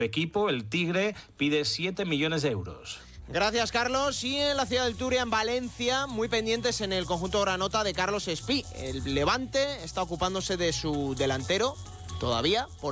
equipo, el Tigre, pide 7 millones de euros. Gracias, Carlos. Y en la ciudad del Turia, en Valencia, muy pendientes en el conjunto granota de Carlos Espí. El Levante está ocupándose de su delantero todavía,